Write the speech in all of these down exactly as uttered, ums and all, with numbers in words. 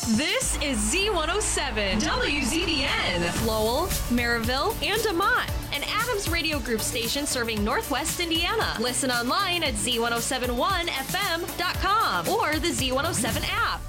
This is Z one oh seven, W Z B N, Lowell, Maryville, and DeMont, an Adams Radio Group station serving Northwest Indiana. Listen online at Z one oh seven one F M dot com or the Z one oh seven app.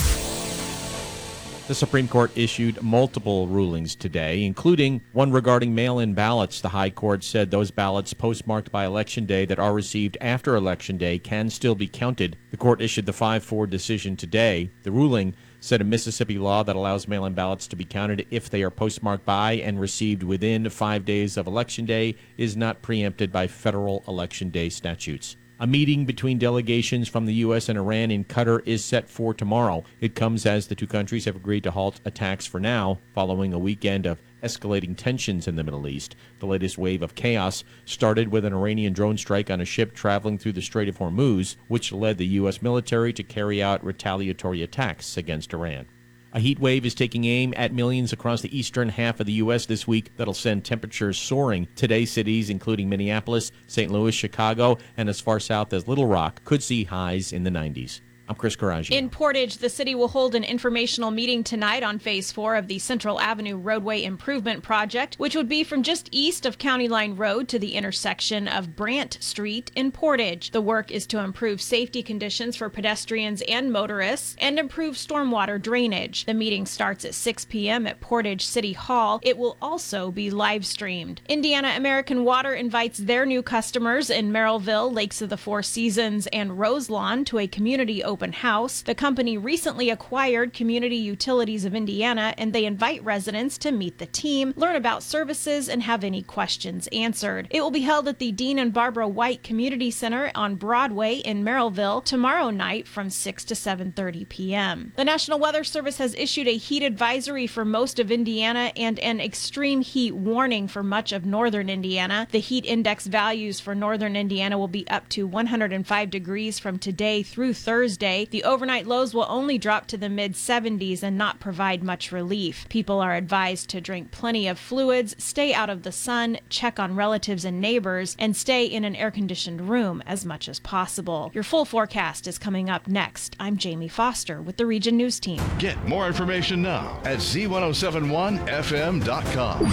The Supreme Court issued multiple rulings today, including one regarding mail-in ballots. The High Court said those ballots postmarked by Election Day that are received after Election Day can still be counted. The court issued the five four decision today. The ruling said a Mississippi law that allows mail-in ballots to be counted if they are postmarked by and received within five days of Election Day is not preempted by federal Election Day statutes. A meeting between delegations from the U S and Iran in Qatar is set for tomorrow. It comes as the two countries have agreed to halt attacks for now, following a weekend of escalating tensions in the Middle East. The latest wave of chaos started with an Iranian drone strike on a ship traveling through the Strait of Hormuz, which led the U S military to carry out retaliatory attacks against Iran. A heat wave is taking aim at millions across the eastern half of the U S this week that'll send temperatures soaring. Today, cities including Minneapolis, Saint Louis, Chicago, and as far south as Little Rock could see highs in the nineties. I'm Chris Coraggio. In Portage, the city will hold an informational meeting tonight on Phase four of the Central Avenue Roadway Improvement Project, which would be from just east of County Line Road to the intersection of Brant Street in Portage. The work is to improve safety conditions for pedestrians and motorists and improve stormwater drainage. The meeting starts at six p.m. at Portage City Hall. It will also be live streamed. Indiana American Water invites their new customers in Merrillville, Lakes of the Four Seasons, and Roselawn to a community open Open house. The company recently acquired Community Utilities of Indiana, and they invite residents to meet the team, learn about services, and have any questions answered. It will be held at the Dean and Barbara White Community Center on Broadway in Merrillville tomorrow night from six to seven thirty p.m. The National Weather Service has issued a heat advisory for most of Indiana and an extreme heat warning for much of northern Indiana. The heat index values for northern Indiana will be up to one hundred five degrees from today through Thursday. The overnight lows will only drop to the mid seventies and not provide much relief. People are advised to drink plenty of fluids, stay out of the sun, check on relatives and neighbors, and stay in an air-conditioned room as much as possible. Your full forecast is coming up next. I'm Jamie Foster with the Region News Team. Get more information now at Z ten seventy-one F M dot com.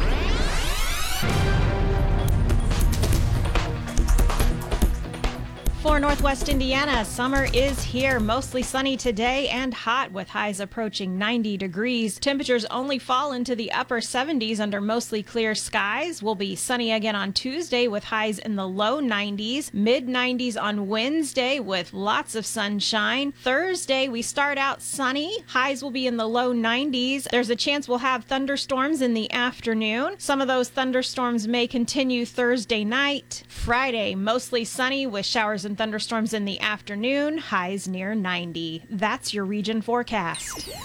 For Northwest Indiana, summer is here. Mostly sunny today and hot with highs approaching ninety degrees. Temperatures only fall into the upper seventies under mostly clear skies. Will be sunny again on Tuesday with highs in the low nineties, mid nineties on Wednesday with lots of sunshine. Thursday, we start out sunny. Highs will be in the low nineties. There's a chance we'll have thunderstorms in the afternoon. Some of those thunderstorms may continue Thursday night. Friday, mostly sunny with showers and thunderstorms in the afternoon, highs near ninety. That's your region forecast.